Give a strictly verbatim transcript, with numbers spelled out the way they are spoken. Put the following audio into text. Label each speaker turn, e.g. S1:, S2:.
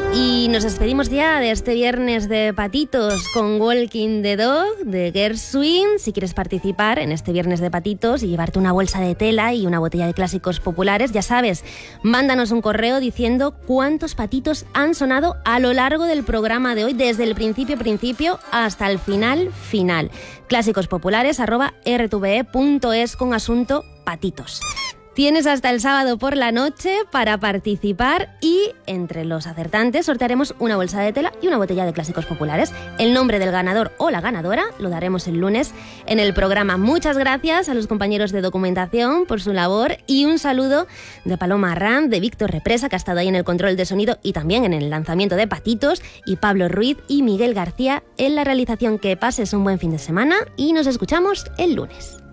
S1: Y nos despedimos ya de este viernes de patitos con Walking the Dog de Gershwin. Si quieres participar en este viernes de patitos y llevarte una bolsa de tela y una botella de clásicos populares, ya sabes, mándanos un correo diciendo cuántos patitos han sonado a lo largo del programa de hoy, desde el principio principio hasta el final final. clásicos-populares arroba r t v e punto es con asunto patitos. Tienes hasta el sábado por la noche para participar y entre los acertantes sortearemos una bolsa de tela y una botella de clásicos populares. El nombre del ganador o la ganadora lo daremos el lunes en el programa. Muchas gracias a los compañeros de documentación por su labor y un saludo de Paloma Arranz, de Víctor Represa, que ha estado ahí en el control de sonido y también en el lanzamiento de Patitos, y Pablo Ruiz y Miguel García en la realización. Que pases un buen fin de semana y nos escuchamos el lunes.